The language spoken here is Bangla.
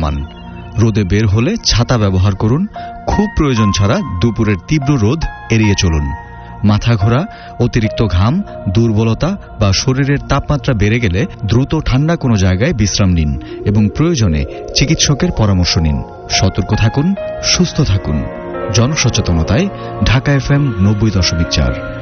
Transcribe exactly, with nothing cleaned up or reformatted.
কমান। রোদে বের হলে ছাতা ব্যবহার করুন। খুব প্রয়োজন ছাড়া দুপুরের তীব্র রোদ এড়িয়ে চলুন। মাথা ঘোরা, অতিরিক্ত ঘাম, দুর্বলতা বা শরীরের তাপমাত্রা বেড়ে গেলে দ্রুত ঠান্ডা কোনো জায়গায় বিশ্রাম নিন এবং প্রয়োজনে চিকিৎসকের পরামর্শ নিন। সতর্ক থাকুন, সুস্থ থাকুন। জনসচেতনতায় ঢাকা এফএম নব্বই দশমিক চার।